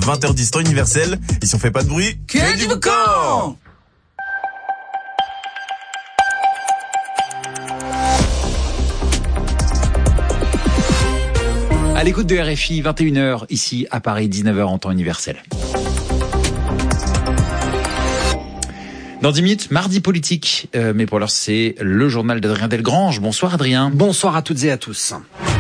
20h10 temps universel. Et si on fait pas de bruit, que du boucan! À l'écoute de RFI, 21h, ici à Paris, 19h en temps universel. Dans 10 minutes, mardi politique. Mais pour l'heure, c'est le journal d'Adrien Delgrange. Bonsoir Adrien. Bonsoir à toutes et à tous.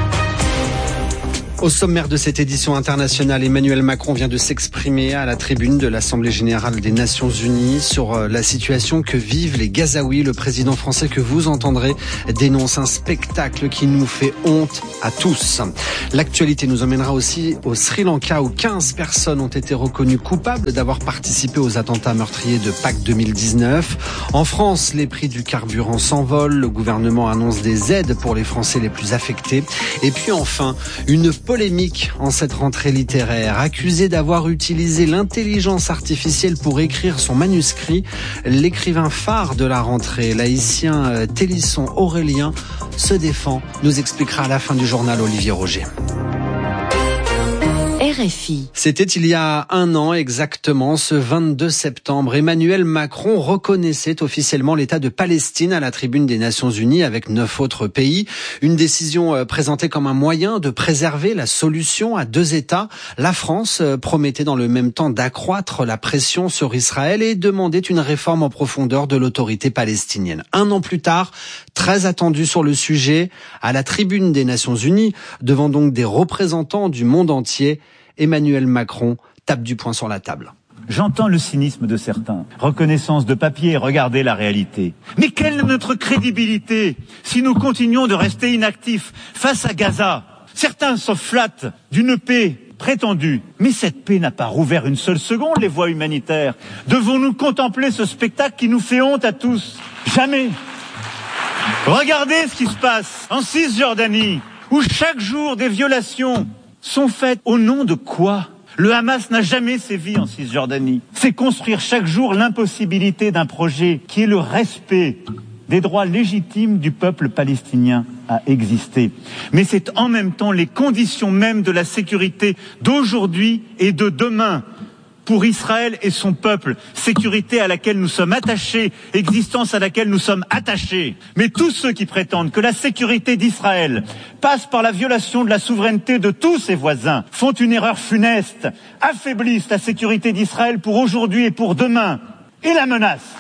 Au sommaire de cette édition internationale, Emmanuel Macron vient de s'exprimer à la tribune de l'Assemblée générale des Nations Unies sur la situation que vivent les Gazaouis. Le président français que vous entendrez dénonce un spectacle qui nous fait honte à tous. L'actualité nous emmènera aussi au Sri Lanka où 15 personnes ont été reconnues coupables d'avoir participé aux attentats meurtriers de Pâques 2019. En France, les prix du carburant s'envolent. Le gouvernement annonce des aides pour les Français les plus affectés. Et puis enfin, une polémique en cette rentrée littéraire. Accusé d'avoir utilisé l'intelligence artificielle pour écrire son manuscrit, l'écrivain phare de la rentrée, l'haïtien Télisson Aurélien, se défend, nous expliquera à la fin du journal Olivier Roger. RFI. C'était il y a un an exactement, ce 22 septembre. Emmanuel Macron reconnaissait officiellement l'État de Palestine à la tribune des Nations Unies avec 9 autres pays. Une décision présentée comme un moyen de préserver la solution à 2 États. La France promettait dans le même temps d'accroître la pression sur Israël et demandait une réforme en profondeur de l'autorité palestinienne. Un an plus tard, très attendu sur le sujet, à la tribune des Nations Unies, devant donc des représentants du monde entier, Emmanuel Macron tape du poing sur la table. J'entends le cynisme de certains. Reconnaissance de papier, regardez la réalité. Mais quelle est notre crédibilité si nous continuons de rester inactifs face à Gaza? Certains se flattent d'une paix prétendue, mais cette paix n'a pas rouvert une seule seconde les voies humanitaires. Devons-nous contempler ce spectacle qui nous fait honte à tous? Jamais. Regardez ce qui se passe en Cisjordanie, où chaque jour des violations sont faites au nom de quoi? Le Hamas n'a jamais sévi en Cisjordanie. C'est construire chaque jour l'impossibilité d'un projet qui est le respect des droits légitimes du peuple palestinien à exister. Mais c'est en même temps les conditions mêmes de la sécurité d'aujourd'hui et de demain pour Israël et son peuple, sécurité à laquelle nous sommes attachés, existence à laquelle nous sommes attachés. Mais tous ceux qui prétendent que la sécurité d'Israël passe par la violation de la souveraineté de tous ses voisins font une erreur funeste, affaiblissent la sécurité d'Israël pour aujourd'hui et pour demain, et la menacent.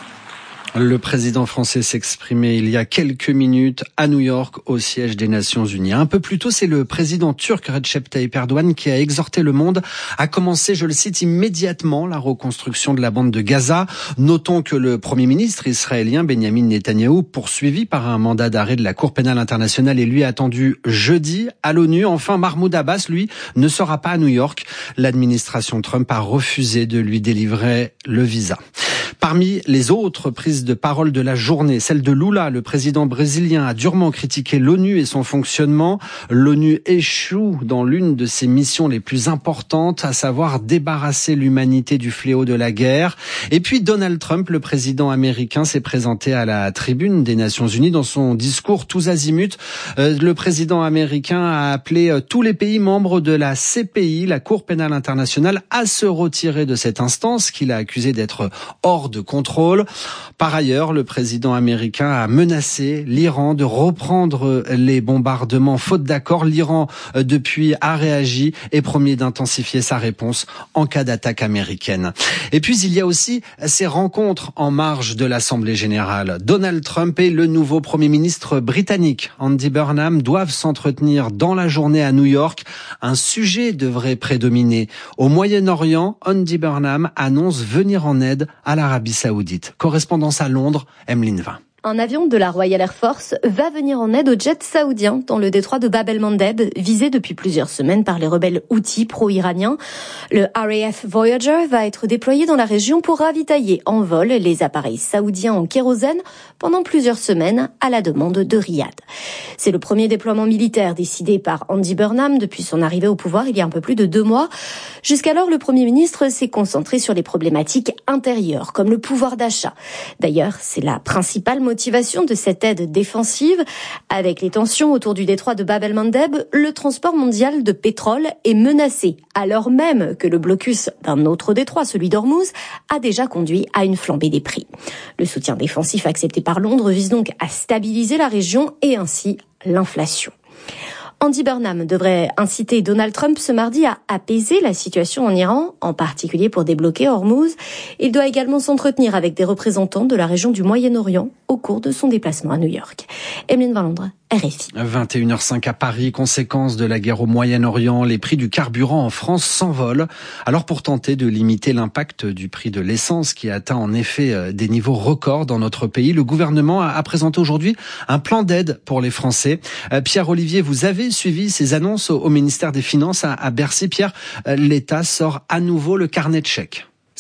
Le président français s'exprimait il y a quelques minutes à New York, au siège des Nations Unies. Un peu plus tôt, c'est le président turc Recep Tayyip Erdogan qui a exhorté le monde à commencer, je le cite, immédiatement la reconstruction de la bande de Gaza. Notons que le premier ministre israélien Benyamin Netanyahou, poursuivi par un mandat d'arrêt de la Cour pénale internationale, est lui attendu jeudi à l'ONU. Enfin, Mahmoud Abbas, lui, ne sera pas à New York. L'administration Trump a refusé de lui délivrer le visa. Parmi les autres prises de parole de la journée, celle de Lula, le président brésilien, a durement critiqué l'ONU et son fonctionnement. L'ONU échoue dans l'une de ses missions les plus importantes, à savoir débarrasser l'humanité du fléau de la guerre. Et puis Donald Trump, le président américain, s'est présenté à la tribune des Nations Unies. Dans son discours tous azimuts, le président américain a appelé tous les pays membres de la CPI, la Cour pénale internationale, à se retirer de cette instance qu'il a accusé d'être hors de contrôle. Par ailleurs, le président américain a menacé l'Iran de reprendre les bombardements faute d'accord. L'Iran, depuis, a réagi et promis d'intensifier sa réponse en cas d'attaque américaine. Et puis, il y a aussi ces rencontres en marge de l'Assemblée générale. Donald Trump et le nouveau Premier ministre britannique, Andy Burnham, doivent s'entretenir dans la journée à New York. Un sujet devrait prédominer. Au Moyen-Orient, Andy Burnham annonce venir en aide à l'Arabie Saoudite. Correspondance à Londres, Emeline Vin. Un avion de la Royal Air Force va venir en aide aux jets saoudiens dans le détroit de Bab el-Mandeb, visé depuis plusieurs semaines par les rebelles houthis pro-iraniens. Le RAF Voyager va être déployé dans la région pour ravitailler en vol les appareils saoudiens en kérosène pendant plusieurs semaines à la demande de Riyad. C'est le premier déploiement militaire décidé par Andy Burnham depuis son arrivée au pouvoir il y a un peu plus de 2 mois. Jusqu'alors, le Premier ministre s'est concentré sur les problématiques intérieures, comme le pouvoir d'achat. D'ailleurs, c'est la principale motivation de cette aide défensive. Avec les tensions autour du détroit de Bab el-Mandeb, le transport mondial de pétrole est menacé, alors même que le blocus d'un autre détroit, celui d'Ormuz, a déjà conduit à une flambée des prix. Le soutien défensif accepté par Londres vise donc à stabiliser la région et ainsi l'inflation. Andy Burnham devrait inciter Donald Trump ce mardi à apaiser la situation en Iran, en particulier pour débloquer Hormuz. Il doit également s'entretenir avec des représentants de la région du Moyen-Orient au cours de son déplacement à New York. Emeline Van Londres, RFI. 21h05 à Paris, conséquence de la guerre au Moyen-Orient, les prix du carburant en France s'envolent. Alors pour tenter de limiter l'impact du prix de l'essence qui atteint en effet des niveaux records dans notre pays, le gouvernement a présenté aujourd'hui un plan d'aide pour les Français. Pierre-Olivier, vous avez suivi ces annonces au ministère des Finances à Bercy. Pierre, l'État sort à nouveau le carnet de chèques.